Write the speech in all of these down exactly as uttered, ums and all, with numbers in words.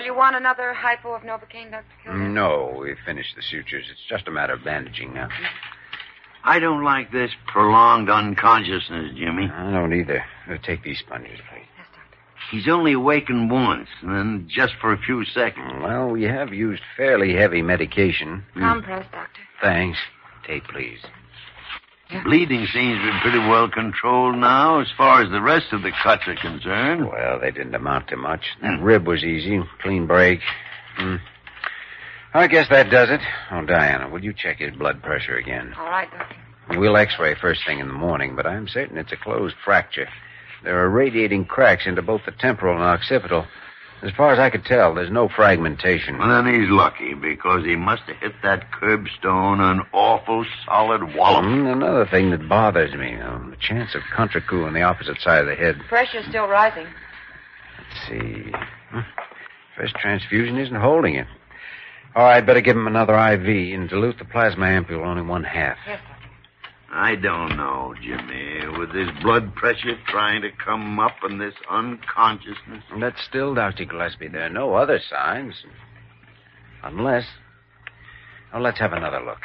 Will you want another hypo of Novocaine, Doctor Kildare? No, we've finished the sutures. It's just a matter of bandaging now. I don't like this prolonged unconsciousness, Jimmy. I don't either. Uh, take these sponges, please. Yes, Doctor. He's only awakened once, and then just for a few seconds. Well, we have used fairly heavy medication. Compress, Doctor. Thanks. Take, please. Bleeding seems to be pretty well controlled now as far as the rest of the cuts are concerned. Well, they didn't amount to much. That rib was easy. Clean break. Hmm. I guess that does it. Oh, Diana, will you check his blood pressure again? All right, Doctor. We'll x-ray first thing in the morning, but I'm certain it's a closed fracture. There are radiating cracks into both the temporal and occipital. As far as I could tell, there's no fragmentation. Well, then he's lucky, because he must have hit that curbstone an awful solid wallop. Mm, another thing that bothers me, you know, the chance of contracoup on the opposite side of the head. Pressure's still rising. Let's see. Huh. First transfusion isn't holding it. All right, better give him another I V and dilute the plasma ampule only one half. Yes, Doctor. I don't know, Jimmy. With this blood pressure trying to come up and this unconsciousness. But still, Doctor Gillespie, there are no other signs. Unless... Oh, let's have another look.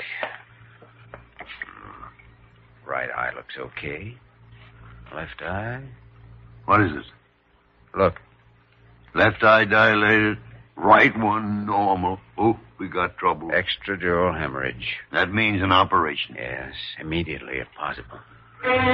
Right eye looks okay. Left eye... What is it? Look. Left eye dilated, right one normal. Oh, we got trouble. Extradural hemorrhage. That means an operation. Yes, immediately if possible.